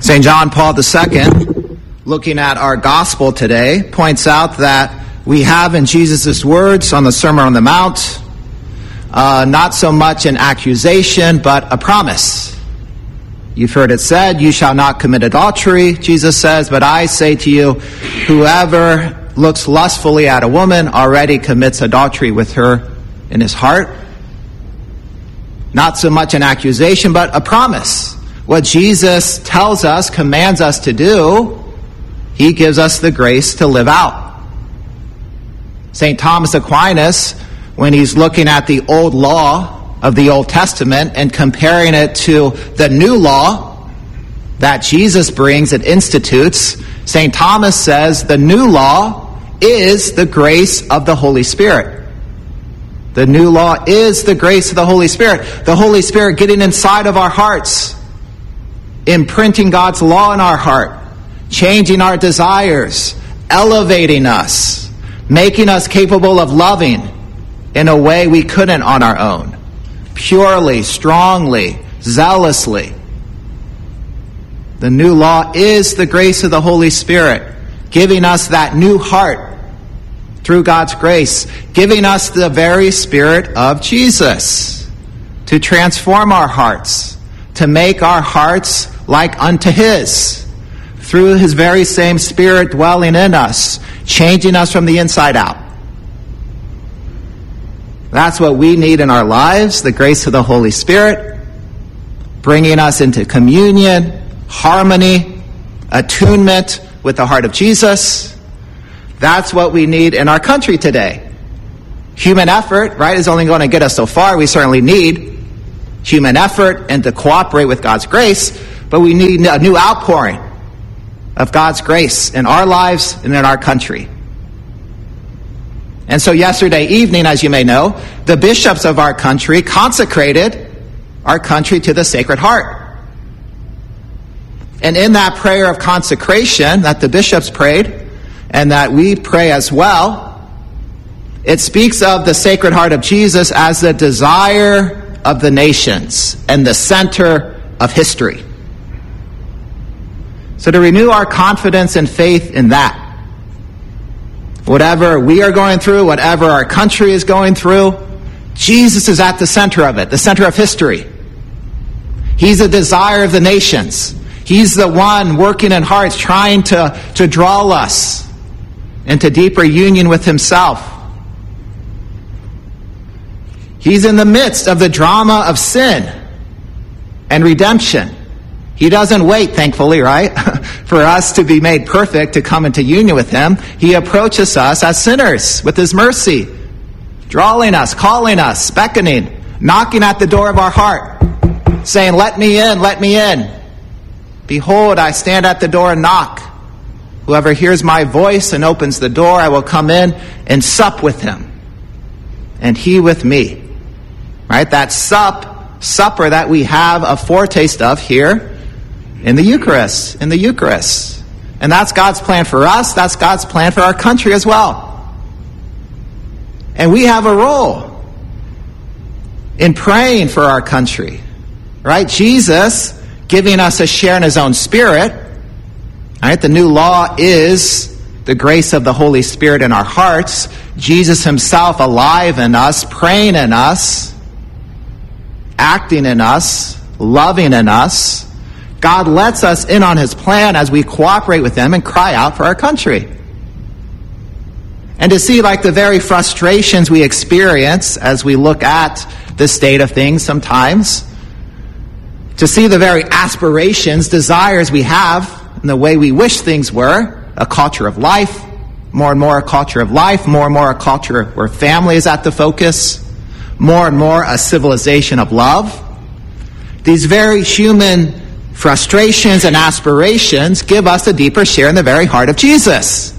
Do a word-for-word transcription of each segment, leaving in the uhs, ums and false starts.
Saint John Paul the Second, looking at our gospel today, points out that we have in Jesus' words on the Sermon on the Mount, uh, not so much an accusation, but a promise. You've heard it said, you shall not commit adultery, Jesus says, but I say to you, whoever looks lustfully at a woman already commits adultery with her in his heart. Not so much an accusation, but a promise. What Jesus tells us, commands us to do, he gives us the grace to live out. Saint Thomas Aquinas, when he's looking at the old law of the Old Testament and comparing it to the new law that Jesus brings and institutes, Saint Thomas says the new law is the grace of the Holy Spirit. The new law is the grace of the Holy Spirit. The Holy Spirit getting inside of our hearts, imprinting God's law in our heart, changing our desires, elevating us, making us capable of loving in a way we couldn't on our own, purely, strongly, zealously. The new law is the grace of the Holy Spirit, giving us that new heart through God's grace, giving us the very Spirit of Jesus to transform our hearts, to make our hearts like unto His, through His very same Spirit dwelling in us, changing us from the inside out. That's what we need in our lives, the grace of the Holy Spirit, bringing us into communion, harmony, attunement with the heart of Jesus. That's what we need in our country today. Human effort, right, is only going to get us so far. We certainly need human effort and to cooperate with God's grace, but we need a new outpouring of God's grace in our lives and in our country. And so yesterday evening, as you may know, the bishops of our country consecrated our country to the Sacred Heart. And in that prayer of consecration that the bishops prayed, and that we pray as well, it speaks of the Sacred Heart of Jesus as the desire of the nations and the center of history. So to renew our confidence and faith in that, whatever we are going through, whatever our country is going through, Jesus is at the center of it, the center of history. He's the desire of the nations. He's the one working in hearts, trying to, to draw us into deeper union with Himself. He's in the midst of the drama of sin and redemption. He doesn't wait, thankfully, right, for us to be made perfect, to come into union with Him. He approaches us as sinners with His mercy, drawing us, calling us, beckoning, knocking at the door of our heart, saying, let me in, let me in. Behold, I stand at the door and knock. Whoever hears my voice and opens the door, I will come in and sup with him, and he with me. Right? That sup, supper that we have a foretaste of here in the Eucharist, in the Eucharist. And that's God's plan for us. That's God's plan for our country as well. And we have a role in praying for our country. Right? Jesus giving us a share in His own Spirit. Right? The new law is the grace of the Holy Spirit in our hearts. Jesus Himself alive in us, praying in us, acting in us, loving in us. God lets us in on His plan as we cooperate with Him and cry out for our country. And to see like the very frustrations we experience as we look at the state of things sometimes, to see the very aspirations, desires we have, and the way we wish things were, a culture of life, more and more a culture of life, more and more a culture where family is at the focus, more and more a civilization of love. These very human frustrations and aspirations give us a deeper share in the very heart of Jesus.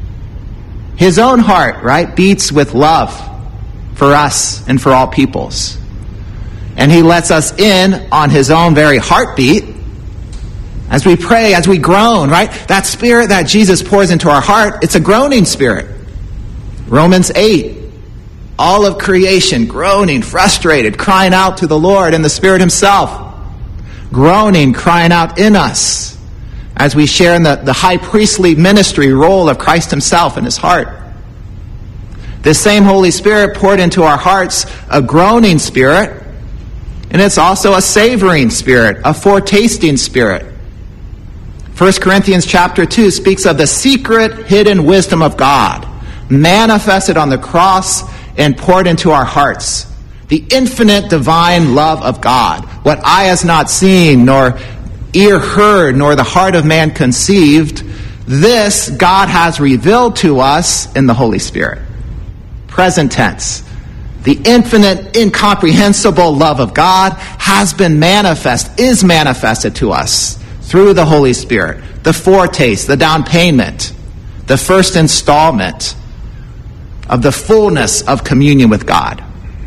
His own heart, right, beats with love for us and for all peoples. And He lets us in on His own very heartbeat as we pray, as we groan, right? That Spirit that Jesus pours into our heart, it's a groaning Spirit. Romans eight, all of creation groaning, frustrated, crying out to the Lord and the Spirit Himself. Groaning, crying out in us as we share in the, the high priestly ministry role of Christ himself in his heart. This same Holy Spirit poured into our hearts a groaning spirit, and it's also a savoring spirit, a foretasting spirit. First Corinthians chapter two speaks of the secret hidden wisdom of God, manifested on the cross and poured into our hearts. The infinite divine love of God, what eye has not seen, nor ear heard, nor the heart of man conceived, this God has revealed to us in the Holy Spirit. Present tense. The infinite, incomprehensible love of God has been manifest, is manifested to us through the Holy Spirit. The foretaste, the down payment, the first installment of the fullness of communion with God.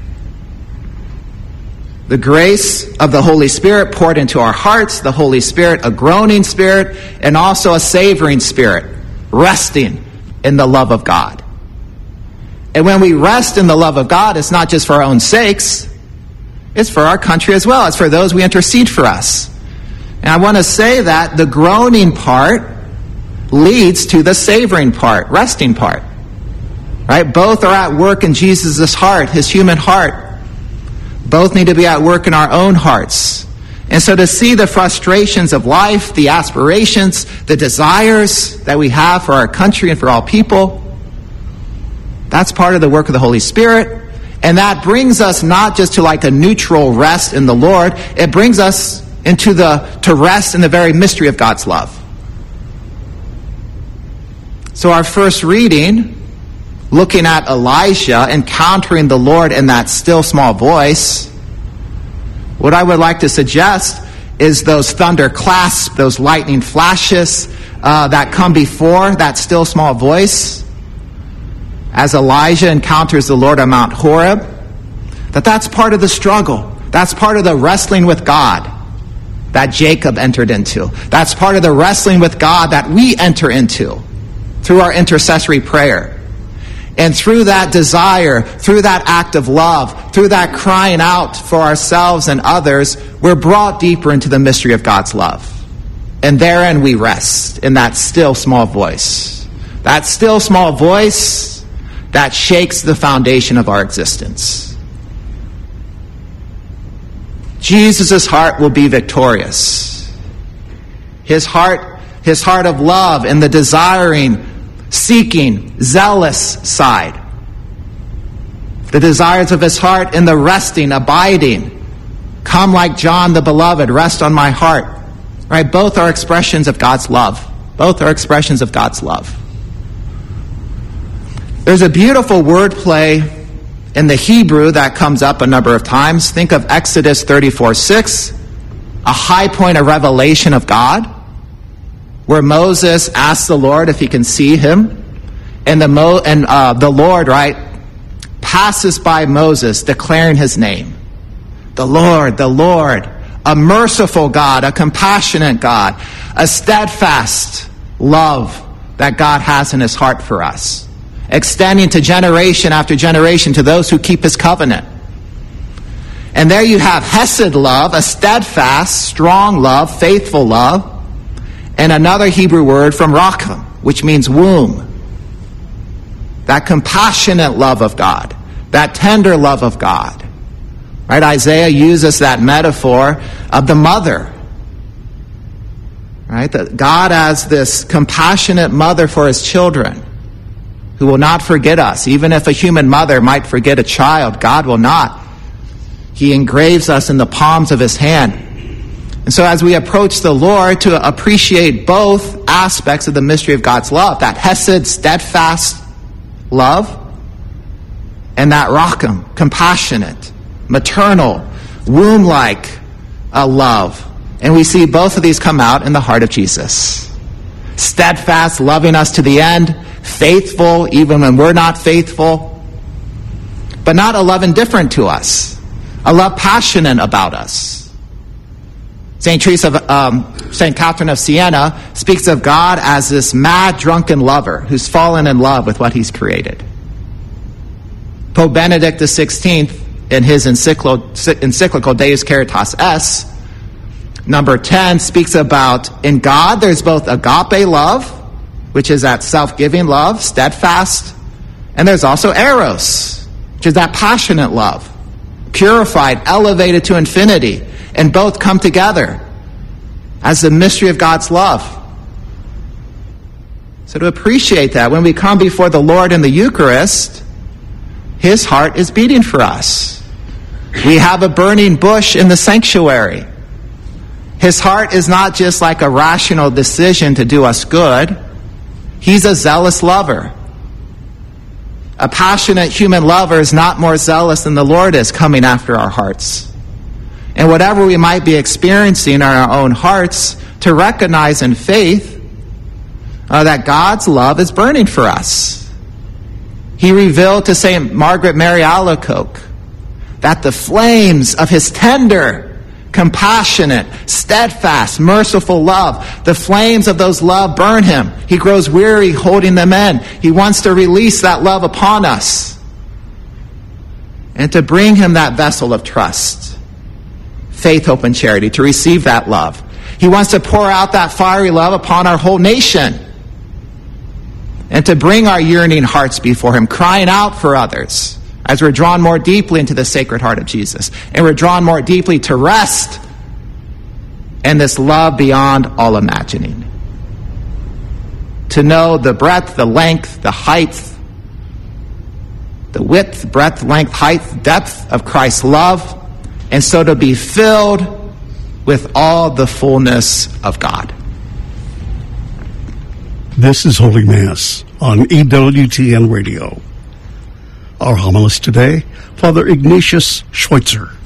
The grace of the Holy Spirit poured into our hearts, the Holy Spirit, a groaning spirit, and also a savoring spirit, resting in the love of God. And when we rest in the love of God, it's not just for our own sakes, it's for our country as well. It's for those we intercede for us. And I want to say that the groaning part leads to the savoring part, resting part. Right? Both are at work in Jesus' heart, his human heart. Both need to be at work in our own hearts. And so to see the frustrations of life, the aspirations, the desires that we have for our country and for all people, that's part of the work of the Holy Spirit. And that brings us not just to like a neutral rest in the Lord, it brings us into the, to rest in the very mystery of God's love. So our first reading, looking at Elijah encountering the Lord in that still small voice, what I would like to suggest is those thunder clasps, those lightning flashes uh, that come before that still small voice. As Elijah encounters the Lord on Mount Horeb, that that's part of the struggle. That's part of the wrestling with God that Jacob entered into. That's part of the wrestling with God that we enter into through our intercessory prayer. And through that desire, through that act of love, through that crying out for ourselves and others, we're brought deeper into the mystery of God's love. And therein we rest, in that still small voice. That still small voice that shakes the foundation of our existence. Jesus' heart will be victorious. His heart, his heart of love and the desiring, seeking, zealous side. The desires of his heart in the resting, abiding. Come like John the Beloved, rest on my heart. Right? Both are expressions of God's love. Both are expressions of God's love. There's a beautiful wordplay in the Hebrew that comes up a number of times. Think of Exodus thirty-four six, a high point of revelation of God, where Moses asks the Lord if he can see him, and the Mo, and uh, the Lord, right, passes by Moses, declaring his name. The Lord, the Lord, a merciful God, a compassionate God, a steadfast love that God has in his heart for us, extending to generation after generation to those who keep his covenant. And there you have Hesed love, a steadfast, strong love, faithful love, and another Hebrew word from Racham, which means womb. That compassionate love of God, that tender love of God. Right? Isaiah uses that metaphor of the mother. Right? That God as this compassionate mother for his children, who will not forget us. Even if a human mother might forget a child, God will not. He engraves us in the palms of his hand. And so as we approach the Lord to appreciate both aspects of the mystery of God's love, that Hesed, steadfast love, and that Racham, compassionate, maternal, womb-like uh, love. And we see both of these come out in the heart of Jesus. Steadfast, loving us to the end, faithful even when we're not faithful, but not a love indifferent to us, a love passionate about us. Saint Teresa, um, Saint Catherine of Siena speaks of God as this mad, drunken lover who's fallen in love with what he's created. Pope Benedict the sixteenth, in his encyclical, encyclical Deus Caritas Es, Number ten speaks about in God there's both agape love, which is that self-giving love, steadfast, and there's also eros, which is that passionate love, purified, elevated to infinity, and both come together as the mystery of God's love. So to appreciate that, when we come before the Lord in the Eucharist, his heart is beating for us. We have a burning bush in the sanctuary. His heart is not just like a rational decision to do us good. He's a zealous lover. A passionate human lover is not more zealous than the Lord is coming after our hearts. And whatever we might be experiencing in our own hearts, to recognize in faith uh, that God's love is burning for us. He revealed to Saint Margaret Mary Alacoque that the flames of his tender, compassionate, steadfast, merciful love, the flames of those love burn him. He grows weary holding them in. He wants to release that love upon us and to bring him that vessel of trust, faith, hope, and charity, to receive that love. He wants to pour out that fiery love upon our whole nation and to bring our yearning hearts before him, crying out for others as we're drawn more deeply into the Sacred Heart of Jesus. And we're drawn more deeply to rest in this love beyond all imagining. To know the breadth, the length, the height, the width, breadth, length, height, depth of Christ's love, and so to be filled with all the fullness of God. This is Holy Mass on E W T N Radio. Our homilist today, Father Ignatius Schweitzer.